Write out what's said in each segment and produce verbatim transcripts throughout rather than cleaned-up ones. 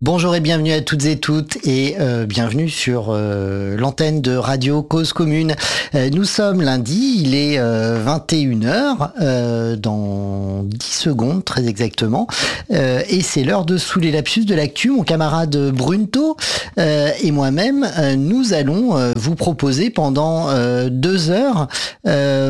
Bonjour et bienvenue à toutes et toutes et euh, bienvenue sur euh, l'antenne de Radio Cause Commune. Euh, nous sommes lundi, il est euh, vingt et une heures, euh, dans dix secondes très exactement, euh, et c'est l'heure de Sous les lapsus de l'actu. Mon camarade Brunto euh, et moi-même, euh, nous allons euh, vous proposer pendant euh, deux heures euh,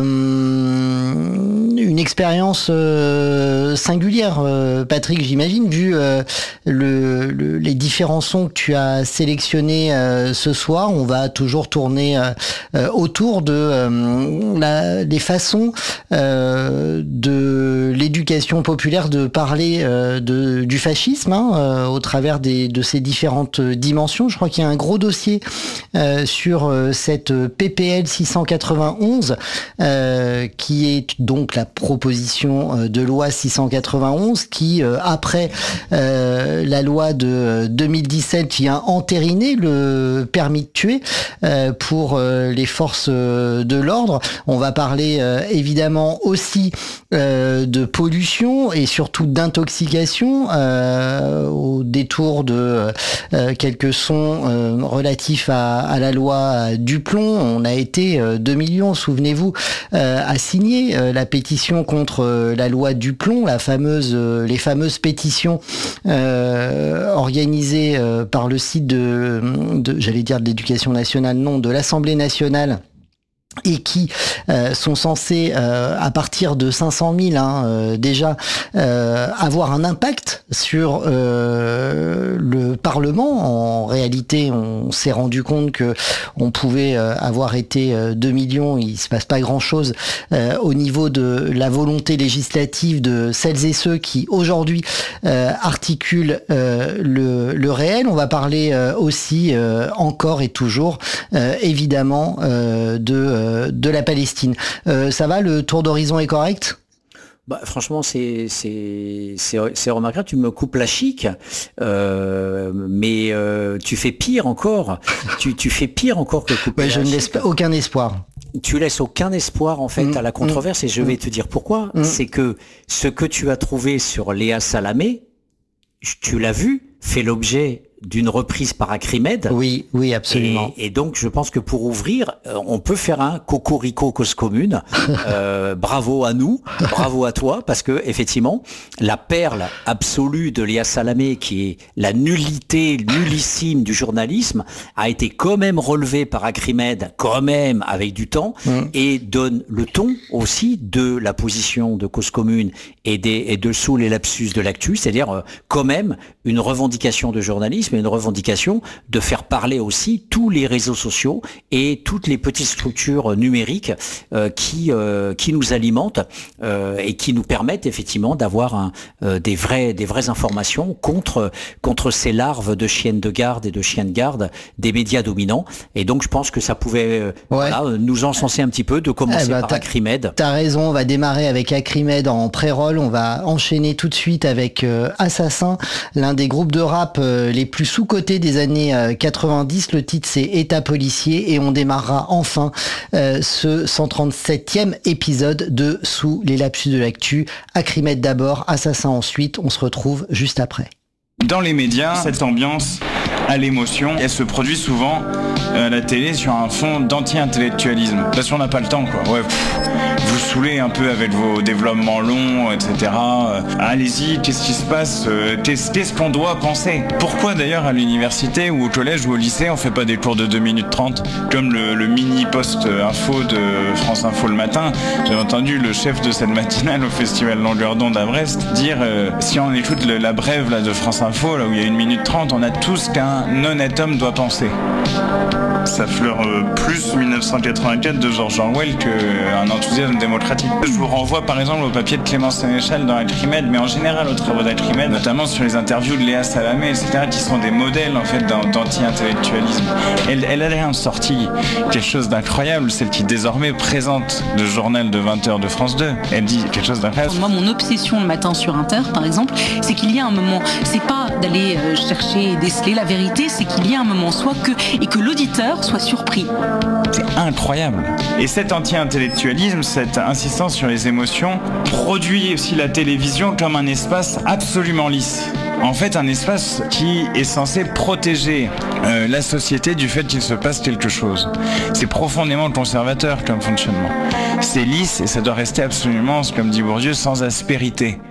une expérience euh, singulière, euh, Patrick, j'imagine, vu euh, le, le les différents sons que tu as sélectionnés euh, ce soir. On va toujours tourner euh, euh, autour de euh, la, des façons euh, de l'éducation populaire de parler euh, de, du fascisme hein, euh, au travers des, de ces différentes dimensions. Je crois qu'il y a un gros dossier euh, sur euh, cette P P L six cent quatre-vingt-onze euh, qui est donc la proposition de loi six cent quatre-vingt-onze qui, euh, après euh, la loi de deux mille dix-sept vient entériner le permis de tuer euh, pour euh, les forces euh, de l'ordre. On va parler euh, évidemment aussi euh, de pollution et surtout d'intoxication euh, au détour de euh, quelques sons euh, relatifs à, à la loi du plomb. On a été euh, deux millions, souvenez-vous, euh, à signer euh, la pétition contre euh, la loi du plomb, la fameuse, euh, les fameuses pétitions euh, organisé euh, par le site de, de j'allais dire de l'éducation nationale, non, de l'Assemblée nationale, et qui euh, sont censés, euh, à partir de cinq cent mille, hein, euh, déjà, euh, avoir un impact sur euh, le Parlement. En réalité, on s'est rendu compte que on pouvait euh, avoir été euh, deux millions, il se passe pas grand-chose euh, au niveau de la volonté législative de celles et ceux qui, aujourd'hui, euh, articulent euh, le, le réel. On va parler euh, aussi, euh, encore et toujours, euh, évidemment, euh, de de la Palestine. Euh, ça va, le tour d'horizon est correct ? Bah, franchement, c'est, c'est, c'est, c'est remarquable. Tu me coupes la chic, euh, mais euh, tu fais pire encore. tu, tu fais pire encore que couper ouais, la je ne chic. laisse pas aucun espoir. Tu laisses aucun espoir en fait mmh, à la controverse mmh, et je vais mmh. te dire pourquoi. Mmh. C'est que ce que tu as trouvé sur Léa Salamé, tu l'as vu, fait l'objet d'une reprise par Acrimed. Oui, oui, absolument. Et, et donc, je pense que pour ouvrir, on peut faire un cocorico cause commune. Euh, bravo à nous, bravo à toi, parce que effectivement, la perle absolue de Léa Salamé, qui est la nullité nullissime du journalisme, a été quand même relevée par Acrimed, quand même avec du temps, mmh. et donne le ton aussi de la position de cause commune et, des, et de sous les lapsus de l'actu, c'est-à-dire euh, quand même une revendication de journalisme, mais une revendication de faire parler aussi tous les réseaux sociaux et toutes les petites structures numériques euh, qui euh, qui nous alimentent euh, et qui nous permettent effectivement d'avoir un, euh, des vraies des vraies informations contre contre ces larves de chiennes de garde et de chiens de garde des médias dominants. Et donc je pense que ça pouvait euh, ouais. voilà, nous encenser un petit peu de commencer eh ben, par t'as, Acrimed. T'as raison, on va démarrer avec Acrimed en pré-roll, on va enchaîner tout de suite avec euh, Assassin, l'un des groupes de rap euh, les plus sous-cotés des années euh, quatre-vingt-dix. Le titre c'est État policier et on démarrera enfin euh, ce cent trente-septième épisode de Sous les lapsus de l'actu. Acrimed d'abord, Assassin ensuite, on se retrouve juste après. Dans les médias, cette ambiance à l'émotion, elle se produit souvent à la télé sur un fond d'anti-intellectualisme. Parce qu'on n'a pas le temps, quoi. Ouais, pff, vous saoulez un peu avec vos développements longs, et cetera. Euh, allez-y, qu'est-ce qui se passe euh, qu'est-ce qu'on doit penser? Pourquoi d'ailleurs à l'université ou au collège ou au lycée on fait pas des cours de deux minutes trente comme le, le mini post info de France Info le matin? J'ai entendu le chef de cette matinale au festival Longueur d'onde à Brest dire euh, si on écoute le, la brève là, de France Info là, où il y a une minute trente, on a tout ce qu'un honnête homme doit penser. Ça fleure euh, plus dix-neuf cent quatre-vingt-quatre de George Orwell qu'un enthousiasme démocratique. Je vous renvoie par exemple au papier de Clément Sénéchal dans Acrimed, mais en général aux travaux d'Acrimed, notamment sur les interviews de Léa Salamé, et cetera, qui sont des modèles en fait d'anti-intellectualisme. Elle, elle a rien sorti quelque chose d'incroyable, celle qui désormais présente le journal de vingt heures de France deux. Elle dit quelque chose d'incroyable. Moi, mon obsession le matin sur Inter, par exemple, c'est qu'il y a un moment, c'est pas d'aller euh, chercher et déceler la vérité, c'est qu'il y a un moment, soit que, et que l'auditeur soit surpris. C'est incroyable. Et cet anti-intellectualisme, cette insistance sur les émotions, produit aussi la télévision comme un espace absolument lisse. en fait un espace qui est censé protéger euh, la société du fait qu'il se passe quelque chose. C'est profondément conservateur comme fonctionnement. C'est lisse et ça doit rester absolument, comme dit Bourdieu, sans aspérité.